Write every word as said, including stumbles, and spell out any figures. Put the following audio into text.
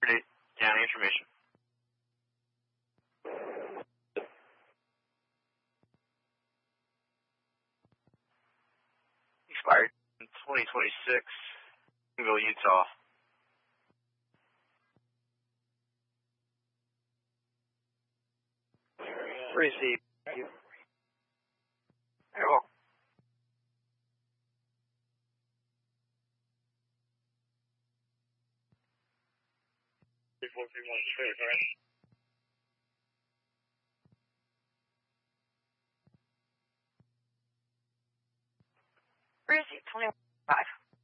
Burnett County information. Expired in twenty twenty-six, Greenville, Utah. Receive. Thank you. You're welcome. three four three one straight, all right? Receive twenty-one.